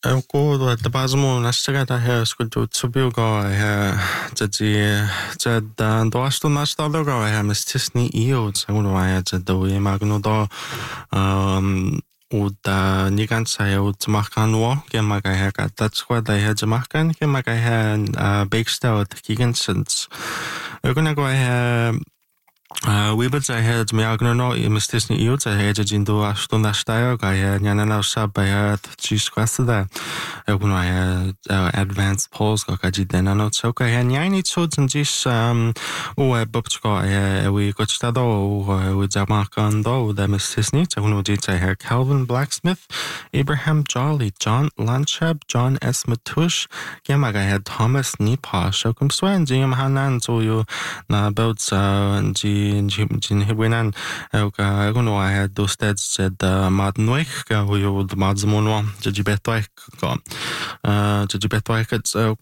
Kuuluu, että pääsemuun ässäkätä heuskutu tsubiukaa että tuosta näistä lukaa mistä niin iut se on vai että toi magnuto uutta nikansa ja uutta mahkan nuo kemaka katsua tai he mahkan kemaka bakestout gigansens ökunako Wibet I had me agno mistisni iut I had jindu astunda stayo I had nyanana usab I had chisquasta when I had advanced polls go kajidena no tsoka I had nyani tsods and jis bubchko I we got stado with zamakando the mistisni so when I had Calvin Blacksmith, Abraham Jolly, John Lanchab, John S. Matush, Gemag I had Thomas Nipa, Shokum Swan, Jim Hanan, so you na boats Jin Hibinan, I had those steads said Madnoik, who you would Madzamono, Jajibetoik, Jajibetoik, so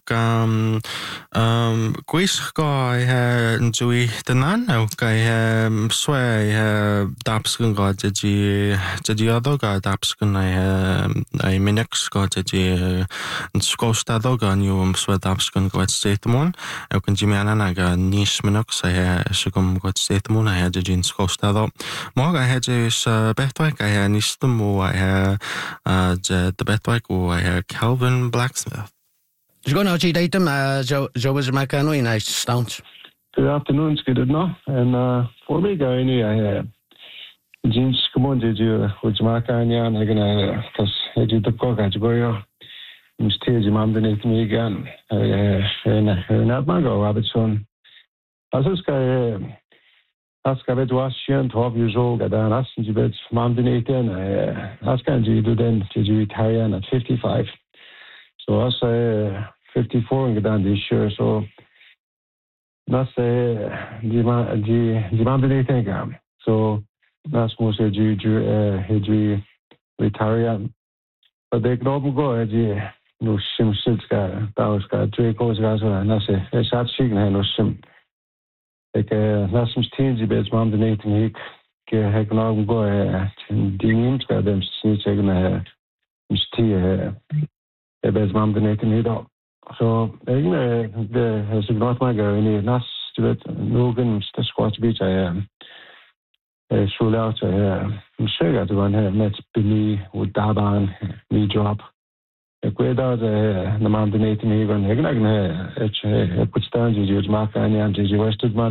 Quishko, I had Jui Danan, I swear Dapskin got Jaji other got Dapskin, I Minix got Jaji Skostadoga, you sweat Dapskin got Statemon, I can Jimiana got Nish Minux, I Shigum got Statemon, I had Jin Skostado. More I had Jish Betwike, I had Nistumu, I had the Betwike, I had Calvin Blacksmith. Just going to see item, Joe was Macano in Ice Stones. Good afternoon, good no. And for me, I Jeans, come on, did you, which Macania, and I'm gonna, because I did the cock at Goyo, and stage mom didn't me again. And not Mago, Robertson. As this guy, ask about Washington, 12 years old, got an ask and you bet mom didn't ask and you do then, did you retire at 55? So I say 54 and get down this year, so that's the mom didn't so that's most of you retire. But they can open go as you no sim silska, Bauska, Draco's gas, and that's a sad chicken and no sim. Like last some teens, you bet mom didn't heck no go and dings got them see taking a tea. Bez mam dyneten idag. Så det har signat mig i nas någon skåts bit jag skulle out söka att man har med Billy och Daban ny jobb. Jag vet när man dyneten even jag på stand ju marka en ju Westman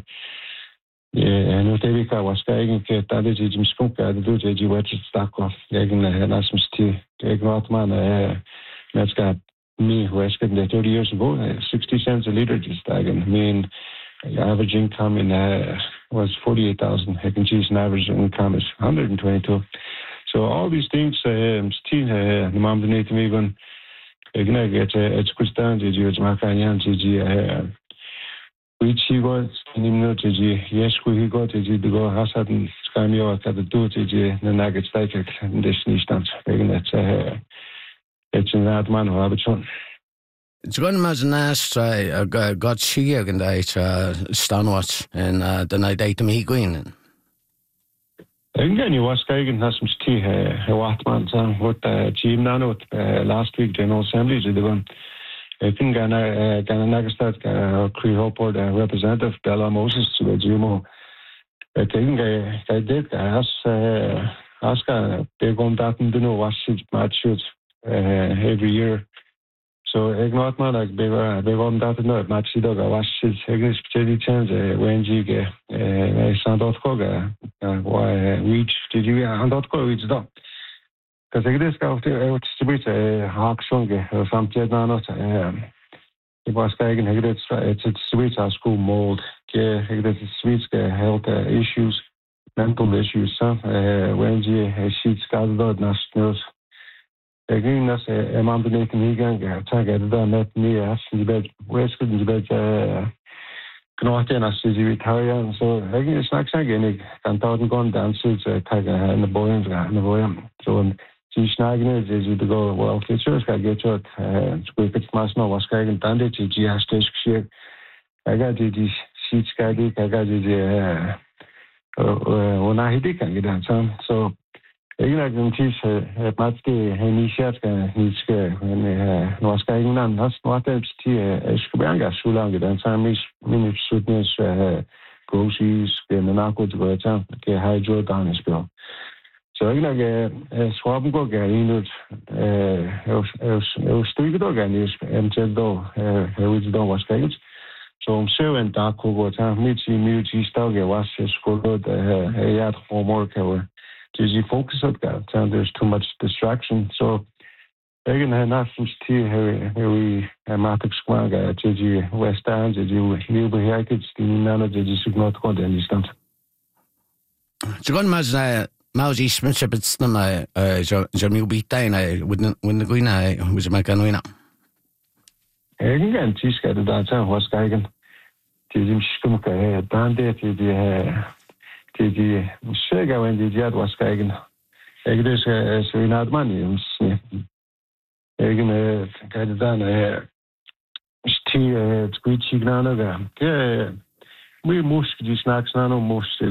nu det vi var ska inte att det ju skunka det du ju vet stack jag nasmsti jag vet man that's got me who asked it 30 years ago, 60 cents a liter just again. I mean, average income in was 48,000. Heck and cheese, and average income is 122. So all these things, still, the mom didn't even it's good down to you, it's Macanyan, which he was in him, yes, he got to go, Hassad and Scamio at the do to the nuggets like this instance. That's it's in that man who have it on. It's going to imagine that got she and I Stanwatch and the night item he going. Again, you was going to have some tea, Watman, what Jim Nano last week, General Assembly, the one. I think Gananagastat, Cree Hopeward, Representative Bella Moses to the Jumo. I think I did ask they're going to know what matches. Every year. So ignore man like they want that no match dog was his English pretty chance when you get Sandotko why reach did you Sandotko reach dog because I guess go to distribute a hawk song or something not it was taken it's sweet our school mold it's sweet health issues mental issues when you sheets got nationals Again, that's a man beneath me gang. Tag at the net me as the bed, west in the bed, Gnotian as the retire. So again, it's not again. Can't out and gone dances, tag and the boy and the boy. So she's snagging it is to go, well, teachers got get out, squeak it must know what's going on. She has to share. I got the sheets, I got the when I did can get that. So Ikke nok en tis, at matke nishatka niske, norska ingen nas norte sti skubanga sulange den samis minut sutnes groceries and narco to go to get hydro down as well. So ikke nok swaben går gerne eu stykke dog gerne eventuelt dog herude dog var skægt. Så om så en dag kunne gå til midt i stadig var skolet jeg homework her. Just focus on that. There's too much distraction. So again, næsten til her vi matik skwaga til West End til live beherket til nana til signat godt den stand. Så godt mas i smitsabets na så mi ubitaina when the green was my canoina. Ingen tiska det der til hos geigen. Til skumka her dan det til de sikker when de jad was geigen. Ikke det så en adman Egen kan det der til skridtsignalerne der. Vi måske de snakker sådan om måske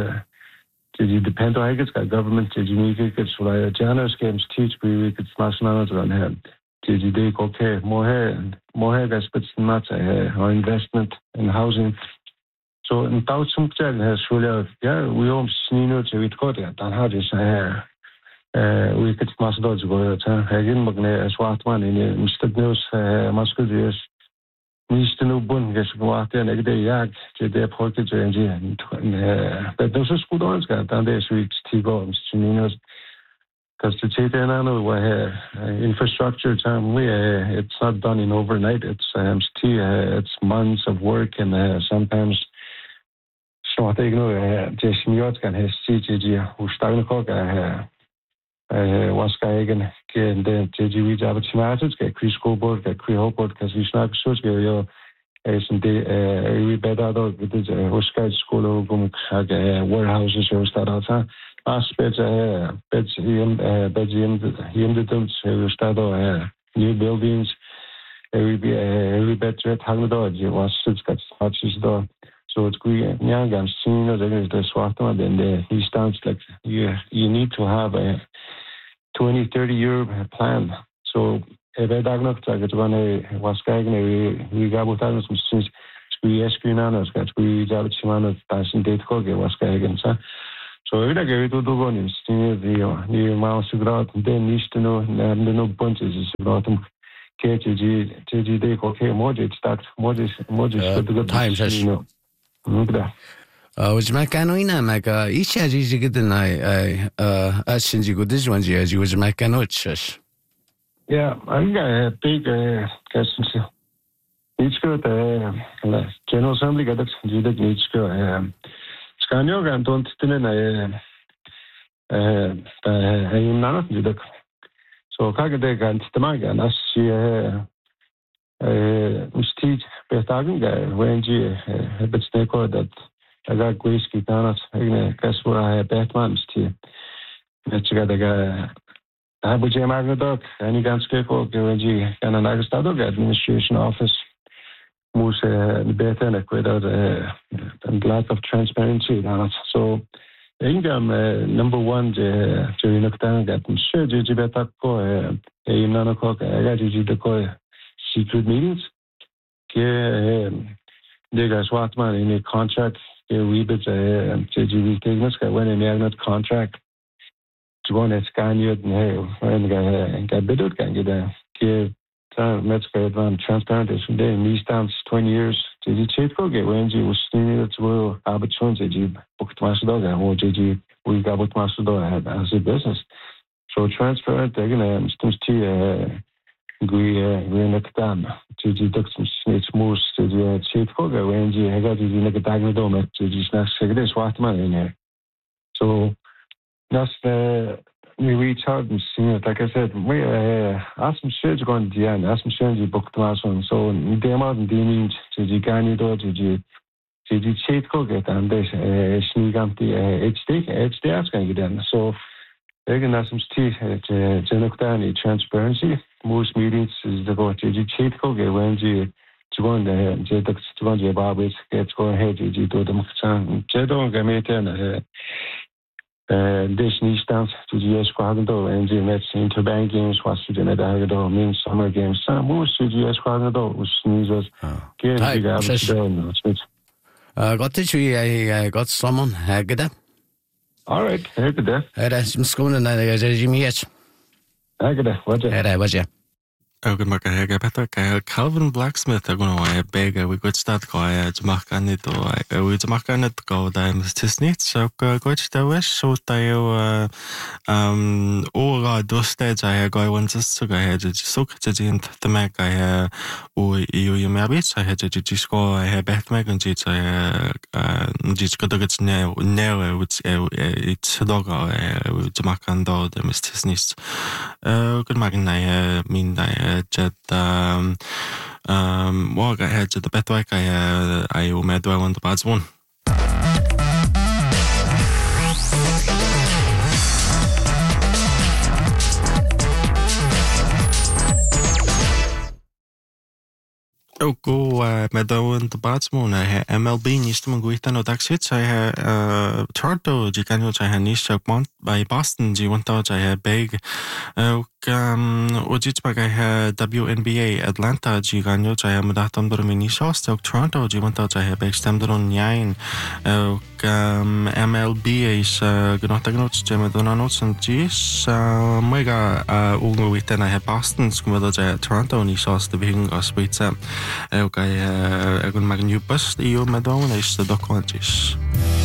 det depender ikke skal government til de ikke så der generous games teach vi kan snakke sådan noget her. Det det okay må have respekt mat og investment in housing. Så en dag som her skulle vi om snino til vi godt der har det så her we could smash those go to again magne swartman in mistadnews maskudius miste nu bund ges gwarte en egde jag til det projekt til en but those schools got down there sweet tigo sninos because to take an another infrastructure time it's not done in overnight it's months of work and sometimes so I think just miot kan have CGG who started cook Waskagen kan det til vi arbejder til meget skal Chris Cobalt kan Chris Hobart kan vi snakke så skal jo sådan det vi bedre dog det Waskage skole og warehouses og starter så aspects beds hjem det dem starter new buildings vi bedre tager det was skal starte så so it's good. Young senior, the swatman, then he stands like you need to have a 20-30 year plan. So if I don't know if it's going to was we got with us since we ask you now, we got to man that's in date call was so if I get to do one in the mouse grad, then needs to know no bunches is about them. KG they okay, more start more the times as was Macanoina Maca each as easy good than I since you go this one as you was Macanochus. Yeah, I got a big question. It's good General Assembly got it needs go Scanio and don't none of the so Kagade and Stamaga and as Steve Betagan when you but snake that I got whiskey down at guess what I had Batman's tea. Let's get the guy. I would say Magnadoc, any gun scarecrow, Guaranji, and an Agastado administration office. Moose better and without and lack of transparency. So, Ingam number one, during the time, got sure you better go a nanocok, I got you the coy secret meetings. They got Swatman in a contract. We bit JGV Tignas got when in not contract to go and scan you and got bid out can get a let's get one transparent as day in these times 20 years. JG Chetko get when you was seen it will have a chance JG booked Master Dog or JG we got what Master Dog as a business. So transparent again we're not done to deduction snitch most to the chief figure when you got to the diagonal to the next this what man in here. So that's we reach out and see it. Like I said, we ask some shit going to the end, ask some shit you booked last one. So the amount of need to the Gani door to the chief figure and this sneak up the it's the going to get in. So again, that's some teeth to look down the transparency. Most meetings is the go to cheat cook when you to go in there and to go to your barbers, get go ahead, you do them. Jedon Gamete This Eastern to the Squadro and the Mets Interbank Games was the Medagado means summer games. Some moves to the Squadro was sneezes. Got it, I got someone. Get that. All right, here to death. Some school and I Jimmy H. I get it. What Was ya? Good mark hege better Calvin Blacksmith big we good start go Jamarkanit we Jamarkanit go tisnit so go the wish so tayo dostage I go one just so I had so the Mac I you maybe I had to score I had Beth Mac and just got to get near which it's dog Jamarkando the Mistisnis good mark I mean Jet well I had the better like I made I want the bad one. Go medawan the batsman MLB nistum guitan o daxit I Toronto giganyo I nish by Boston ji want I big ojit I WNBA Atlanta giganyo I madatam dorminisho stok Toronto ji want I big stemdron nine MLB is gnotagnots gemedonanots and gis mega ungo witten I Boston skumada Toronto nishos the big spitza Okay, I'm going to make a new bus. The EU Madonna is the document.